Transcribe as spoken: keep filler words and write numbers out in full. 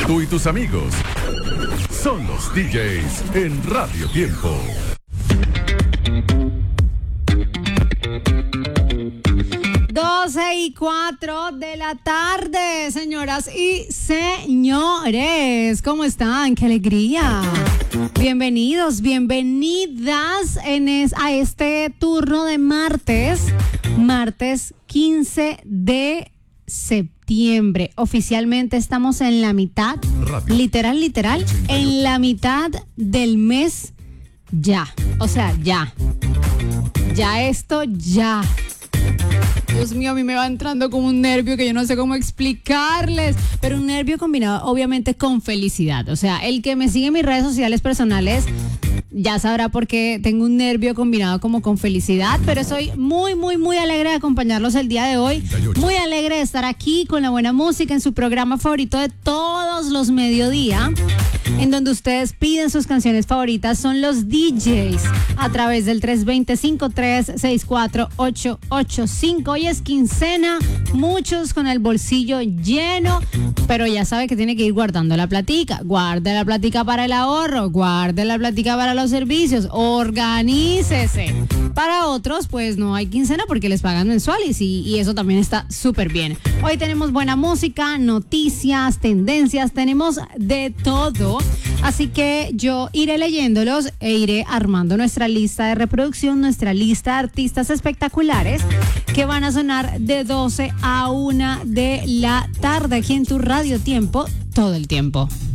Tú y tus amigos son los D Js en Radio Tiempo. doce y cuatro de la tarde, señoras y señores. ¿Cómo están? ¡Qué alegría! Bienvenidos, bienvenidas en es, a este turno de martes, martes quince de septiembre. Oficialmente estamos en la mitad, Rápido. literal, literal, en la mitad del mes ya. O sea, ya. Ya esto, ya. Dios mío, a mí me va entrando como un nervio que yo no sé cómo explicarles, pero un nervio combinado obviamente con felicidad. O sea, el que me sigue en mis redes sociales personales ya sabrá por qué tengo un nervio combinado como con felicidad, pero soy muy, muy, muy alegre de acompañarlos el día de hoy. Muy alegre de estar aquí con la buena música en su programa favorito de todos los mediodía, en donde ustedes piden sus canciones favoritas. Son los D Js a través del tres dos cero, cinco tres seis cuatro, ocho ocho cinco. Hoy es quincena, muchos con el bolsillo lleno, pero ya sabe que tiene que ir guardando la platica. Guarde la platica para el ahorro, guarde la platica para los servicios, organícese. Para otros, pues no hay quincena porque les pagan mensuales y, y eso también está súper bien. Hoy tenemos buena música, noticias, tendencias, tenemos de todo. Así que yo iré leyéndolos e iré armando nuestra lista de reproducción, nuestra lista de artistas espectaculares que van a sonar de doce a una de la tarde aquí en tu Radio Tiempo todo el tiempo.